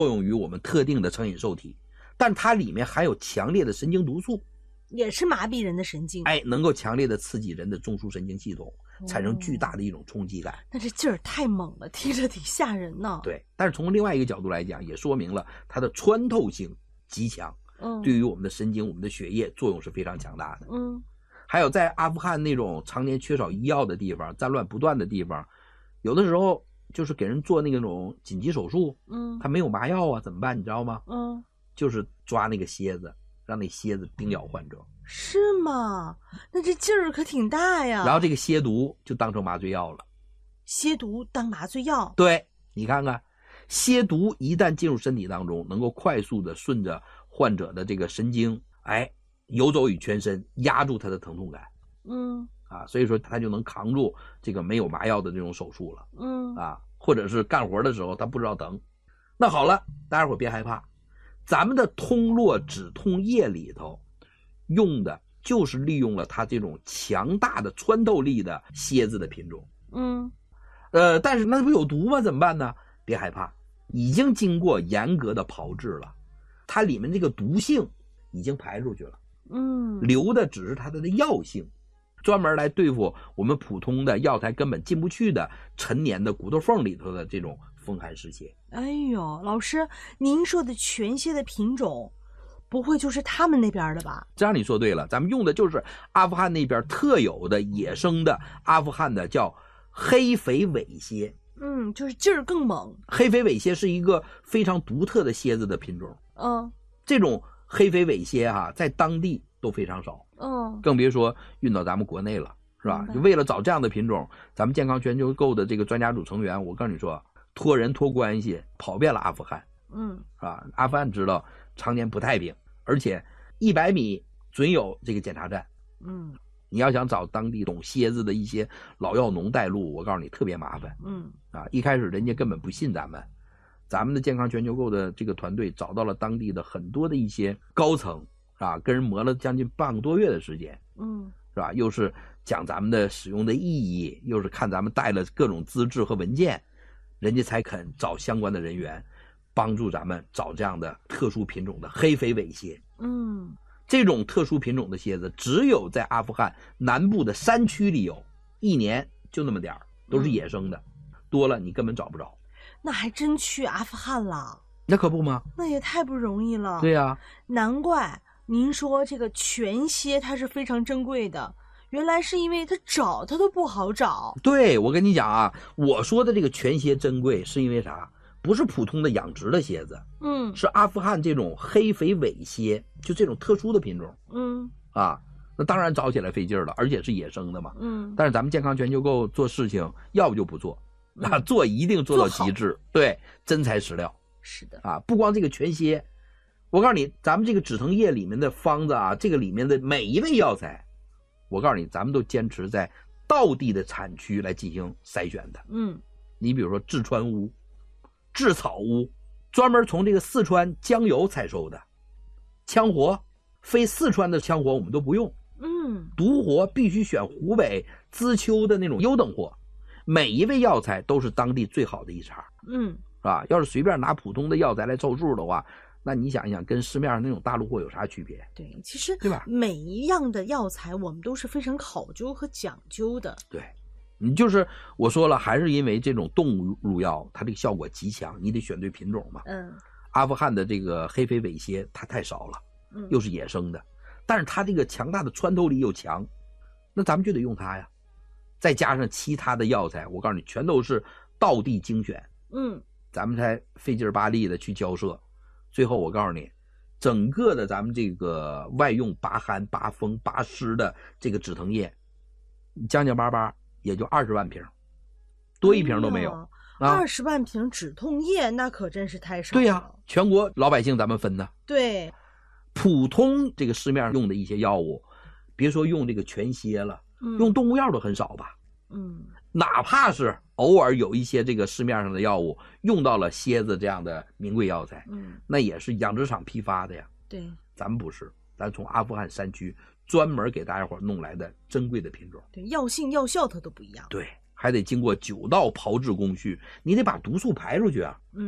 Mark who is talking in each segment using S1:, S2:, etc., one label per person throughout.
S1: 作用于我们特定的成瘾受体，但它里面含有强烈的神经毒素，
S2: 也是麻痹人的神经，
S1: 能够强烈的刺激人的中枢神经系统，产生巨大的一种冲击感。
S2: 那这劲儿太猛了，听着挺吓人呢。
S1: 对，但是从另外一个角度来讲，也说明了它的穿透性极强，对于我们的神经、我们的血液作用是非常强大的。还有在阿富汗那种常年缺少医药的地方，战乱不断的地方，有的时候就是给人做那种紧急手术，他没有麻药啊，怎么办？你知道吗？就是抓那个蝎子，让那蝎子叮咬患者。
S2: 是吗？那这劲儿可挺大呀。
S1: 然后这个蝎毒就当成麻醉药了。
S2: 蝎毒当麻醉药？
S1: 对，你看看，蝎毒一旦进入身体当中，能够快速的顺着患者的这个神经，游走于全身，压住他的疼痛感。所以说他就能扛住这个没有麻药的这种手术了。或者是干活的时候他不知道疼。那好了，大家伙别害怕，咱们的通络止痛液里头用的就是利用了它这种强大的穿透力的蝎子的品种。但是那不有毒吗？怎么办呢？别害怕，已经经过严格的炮制了，它里面这个毒性已经排出去了。留的只是它的药性，专门来对付我们普通的药材根本进不去的陈年的骨头缝里头的这种风寒湿邪。
S2: 哎呦，老师，您说的全蝎的品种不会就是他们那边的吧？
S1: 这样你说对了，咱们用的就是阿富汗那边特有的野生的阿富汗的叫黑肥尾蝎。
S2: 就是劲儿更猛。
S1: 黑肥尾蝎是一个非常独特的蝎子的品种。这种黑肥尾蝎在当地都非常少。更别说运到咱们国内了，是吧？就为了找这样的品种，咱们健康全球购的这个专家组成员，我告诉你说，托人托关系跑遍了阿富汗。是吧？阿富汗知道常年不太平，而且100米准有这个检查站。你要想找当地懂蝎子的一些老药农带路，我告诉你特别麻烦。一开始人家根本不信咱们的健康全球购的这个团队找到了当地的很多的一些高层，跟人磨了将近半个多月的时间。是吧？又是讲咱们的使用的意义，又是看咱们带了各种资质和文件，人家才肯找相关的人员帮助咱们找这样的特殊品种的黑肥尾蝎。这种特殊品种的蝎子只有在阿富汗南部的山区里有，一年就那么点儿，都是野生的，多了你根本找不着。
S2: 那还真去阿富汗了？
S1: 那可不吗？
S2: 那也太不容易了。
S1: 对呀，
S2: 难怪您说这个全蝎它是非常珍贵的，原来是因为它找它都不好找。
S1: 对，我跟你讲啊，我说的这个全蝎珍贵是因为啥？不是普通的养殖的蝎子，是阿富汗这种黑肥尾蝎，就这种特殊的品种。那当然找起来费劲了，而且是野生的嘛。但是咱们健康全球购做事情，要不就不做，做一定做到极致。对，真材实料。
S2: 是的
S1: 不光这个全蝎，我告诉你，咱们这个止疼液里面的方子这个里面的每一味药材，我告诉你，咱们都坚持在道地的产区来进行筛选的。你比如说制川乌、制草乌，专门从这个四川江油采收的。羌活，非四川的羌活我们都不用。独活必须选湖北资丘的那种优等货。每一味药材都是当地最好的一茬。是吧？要是随便拿普通的药材来凑数的话，那你想一想，跟市面上那种大陆货有啥区别？
S2: 对，其实
S1: 对吧？
S2: 每一样的药材我们都是非常考究和讲究的。
S1: 对，你就是我说了，还是因为这种动物入药，它这个效果极强，你得选对品种嘛。阿富汗的这个黑肥尾蝎它太少了，又是野生的，但是它这个强大的穿透力又强，那咱们就得用它呀。再加上其他的药材，我告诉你，全都是道地精选。咱们才费劲巴力的去交涉，最后我告诉你，整个的咱们这个外用拔寒、拔风、拔湿的这个止疼液，将将巴巴也就20万瓶，多一瓶都没有。
S2: 20万瓶止痛液，那可真是太少了。
S1: 对呀，全国老百姓咱们分的。
S2: 对，
S1: 普通这个市面上用的一些药物，别说用这个全蝎了，用动物药都很少吧。哪怕是偶尔有一些这个市面上的药物用到了蝎子这样的名贵药材，那也是养殖场批发的呀。
S2: 对，
S1: 咱们不是，咱从阿富汗山区专门给大家伙弄来的珍贵的品种。
S2: 对，药性药效它都不一样。
S1: 对，还得经过9道炮制工序，你得把毒素排出去啊。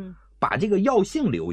S1: 把这个药性留